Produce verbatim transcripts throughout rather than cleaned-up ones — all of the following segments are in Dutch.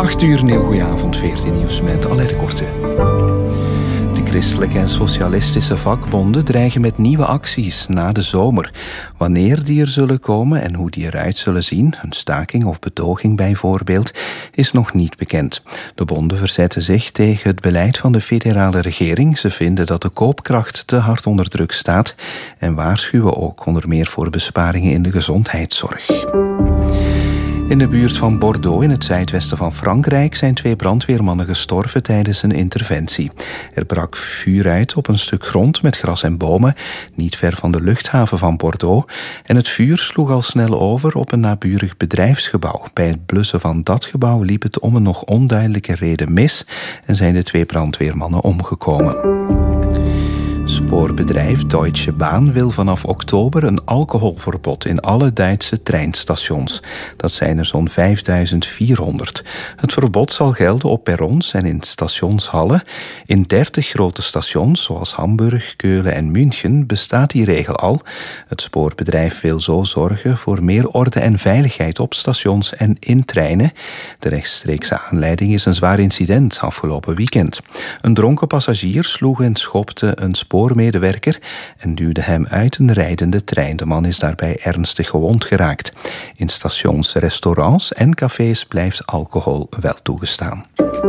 acht uur, een heel goeie avond, veertien nieuws met Alain de Korte. De christelijke en socialistische vakbonden dreigen met nieuwe acties na de zomer. Wanneer die er zullen komen en hoe die eruit zullen zien, een staking of betoging bijvoorbeeld, is nog niet bekend. De bonden verzetten zich tegen het beleid van de federale regering. Ze vinden dat de koopkracht te hard onder druk staat en waarschuwen ook onder meer voor besparingen in de gezondheidszorg. In de buurt van Bordeaux, in het zuidwesten van Frankrijk, zijn twee brandweermannen gestorven tijdens een interventie. Er brak vuur uit op een stuk grond met gras en bomen, niet ver van de luchthaven van Bordeaux. En het vuur sloeg al snel over op een naburig bedrijfsgebouw. Bij het blussen van dat gebouw liep het om een nog onduidelijke reden mis en zijn de twee brandweermannen omgekomen. Spoorbedrijf Deutsche Bahn wil vanaf oktober een alcoholverbod in alle Duitse treinstations. Dat zijn er zo'n vijfduizend vierhonderd. Het verbod zal gelden op perrons en in stationshallen. In dertig grote stations, zoals Hamburg, Keulen en München, bestaat die regel al. Het spoorbedrijf wil zo zorgen voor meer orde en veiligheid op stations en in treinen. De rechtstreekse aanleiding is een zwaar incident afgelopen weekend. Een dronken passagier sloeg en schopte een spoormedewerker en duwde hem uit een rijdende trein. De man is daarbij ernstig gewond geraakt. In stations, restaurants en cafés blijft alcohol wel toegestaan.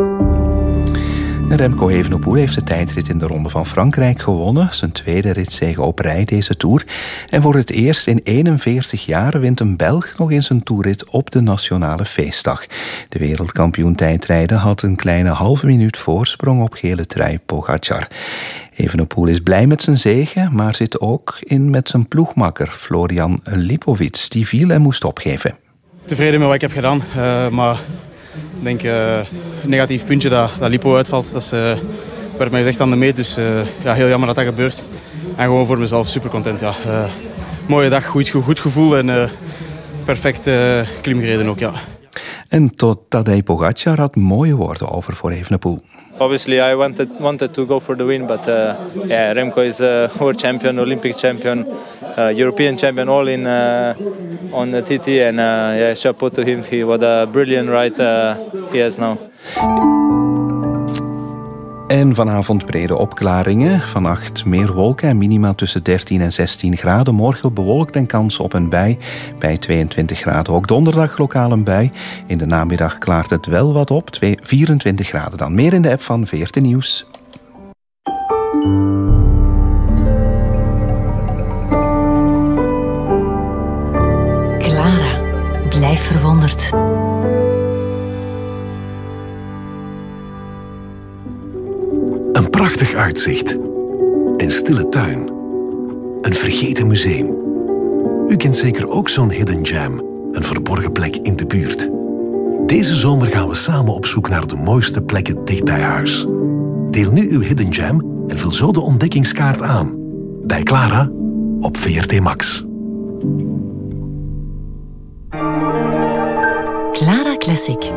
Remco Evenepoel heeft de tijdrit in de Ronde van Frankrijk gewonnen. Zijn tweede ritzege op rij deze Tour. En voor het eerst in eenenveertig jaar wint een Belg nog eens een toerrit op de nationale feestdag. De wereldkampioen tijdrijden had een kleine halve minuut voorsprong op gele trui Pogacar. Evenepoel is blij met zijn zege, maar zit ook in met zijn ploegmakker Florian Lipovic, die viel en moest opgeven. Tevreden met wat ik heb gedaan, uh, maar ik denk uh, een negatief puntje dat, dat Lipo uitvalt. Dat is, uh, werd mij gezegd aan de meet, dus uh, ja, heel jammer dat dat gebeurt. En gewoon voor mezelf super content. Ja. Uh, mooie dag, goed, goed gevoel en uh, perfect uh, klim gereden ook. Ja. En tot Tadej Pogacar had mooie woorden over voor Evenepoel. Obviously, I wanted wanted to go for the win, but uh, yeah, Remco is a world champion, Olympic champion, uh, European champion, all in uh, on the T T, and uh, yeah, chapeau to him. He what a brilliant ride uh, he has now. En vanavond brede opklaringen. Vannacht meer wolken en minima tussen dertien en zestien graden. Morgen bewolkt en kans op een bui bij tweeëntwintig graden. Ook donderdag lokaal een bui. In de namiddag klaart het wel wat op. vierentwintig graden dan. Meer in de app van V R T Nieuws. Clara, blijf verwonderd. Een prachtig uitzicht. Een stille tuin. Een vergeten museum. U kent zeker ook zo'n hidden gem, een verborgen plek in de buurt. Deze zomer gaan we samen op zoek naar de mooiste plekken dicht bij huis. Deel nu uw hidden gem en vul zo de ontdekkingskaart aan. Bij Clara op V R T Max. Clara Classic.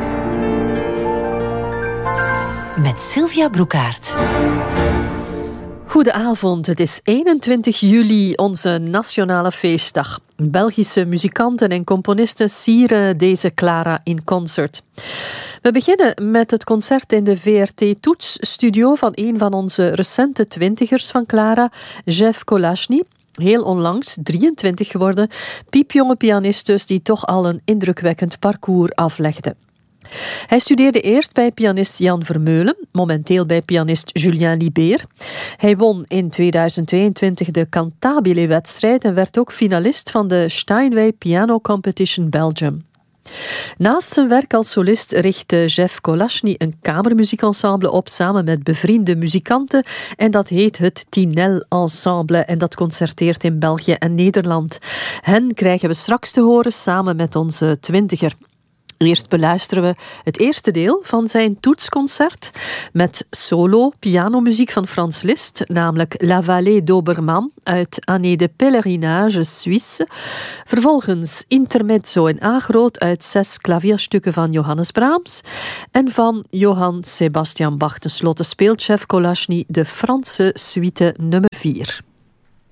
Met Sylvia Broekaert. Goedenavond, het is eenentwintig juli, onze nationale feestdag. Belgische muzikanten en componisten sieren deze Clara in concert. We beginnen met het concert in de V R T-toetsstudio van een van onze recente twintigers van Clara, Jeff Kolashny. Heel onlangs, drieëntwintig geworden, piepjonge pianist dus die toch al een indrukwekkend parcours aflegde. Hij studeerde eerst bij pianist Jan Vermeulen, momenteel bij pianist Julien Libert. Hij won in tweeduizend tweeëntwintig de Cantabile-wedstrijd en werd ook finalist van de Steinway Piano Competition Belgium. Naast zijn werk als solist richtte Jeff Kolashny een kamermuziekensemble op samen met bevriende muzikanten en dat heet het Tinel Ensemble en dat concerteert in België en Nederland. Hen krijgen we straks te horen samen met onze twintiger. Eerst beluisteren we het eerste deel van zijn toetsconcert met solo pianomuziek van Franz Liszt, namelijk La Vallée d'Obermann uit Année de Pèlerinage Suisse. Vervolgens Intermezzo in A groot uit zes klavierstukken van Johannes Brahms en van Johann Sebastian Bach. Ten slotte speelt Jeff Kolashny de Franse suite nummer vier.